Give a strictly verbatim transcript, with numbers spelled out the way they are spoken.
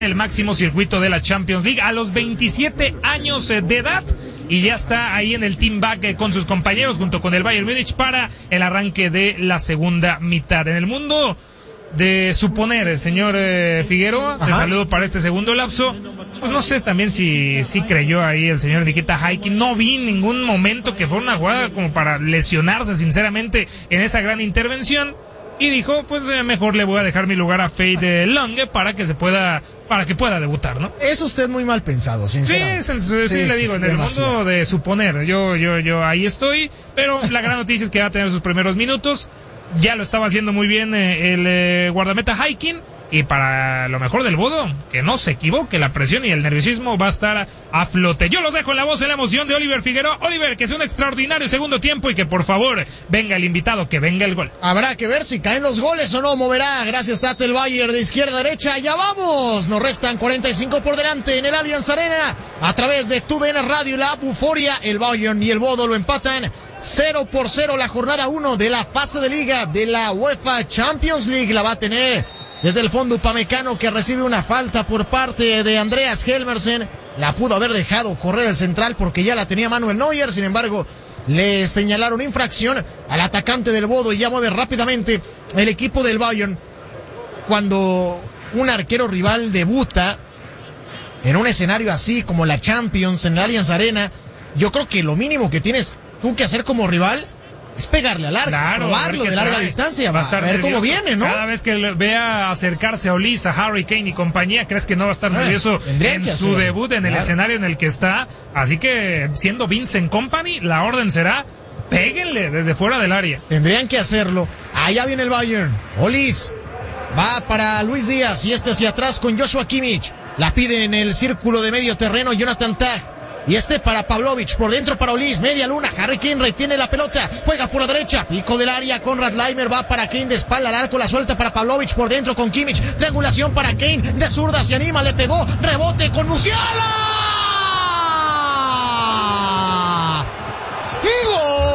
el máximo circuito de la Champions League a los veintisiete años de edad y ya está ahí en el team back con sus compañeros junto con el Bayern Múnich para el arranque de la segunda mitad. En el mundo de suponer, señor eh, Figueroa, te saludo para este segundo lapso. Pues no sé también si, si creyó ahí el señor Nikita Haikin. No vi en ningún momento que fuera una jugada como para lesionarse sinceramente en esa gran intervención. Y dijo, pues eh, mejor le voy a dejar mi lugar a Fade Lange para que se pueda, para que pueda debutar, ¿no? Es usted muy mal pensado, sinceramente. Sí, sí, sí, sí le digo, en el demasiado. Mundo de suponer, yo, yo, yo ahí estoy, pero la gran noticia es que va a tener sus primeros minutos. Ya lo estaba haciendo muy bien eh, el eh, guardameta Haikin. Y para lo mejor del Bodo, que no se equivoque, la presión y el nerviosismo va a estar a flote. Yo los dejo en la voz, en la emoción de Oliver Figueroa. Oliver, que sea un extraordinario segundo tiempo y que por favor venga el invitado, que venga el gol. Habrá que ver si caen los goles o no, moverá. Gracias, Tate, el Bayern de izquierda a derecha. Ya vamos, nos restan cuarenta y cinco por delante en el Allianz Arena. A través de tu D N Radio y la app Euforia, el Bayern y el Bodo lo empatan. cero por cero la jornada uno de la fase de liga de la UEFA Champions League. La va a tener desde el fondo Upamecano, que recibe una falta por parte de Andreas Helmersen. La pudo haber dejado correr el central porque ya la tenía Manuel Neuer. Sin embargo, le señalaron infracción al atacante del Bodo y ya mueve rápidamente el equipo del Bayern. Cuando un arquero rival debuta en un escenario así como la Champions, en la Allianz Arena, yo creo que lo mínimo que tienes tú que hacer como rival es pegarle al arco, claro, probarlo de larga trae. distancia, va a estar a ver nervioso. Cómo viene, ¿no? Cada vez que vea acercarse a Olise, a Harry Kane y compañía, ¿crees que no va a estar ah, nervioso en su hacer. debut, en claro. el escenario en el que está? Así que, siendo Vincent Kompany, la orden será, péguenle desde fuera del área. Tendrían que hacerlo. Allá viene el Bayern. Olise va para Luis Díaz y este hacia atrás con Joshua Kimmich. La pide en el círculo de medio terreno Jonathan Tah. Y este para Pavlovic, por dentro para Olise, media luna, Harry Kane retiene la pelota, juega por la derecha, pico del área, Konrad Laimer va para Kane de espalda al arco, la suelta para Pavlovic, por dentro con Kimmich, triangulación para Kane, de zurda se anima, le pegó, rebote con Musiala. ¡Gol!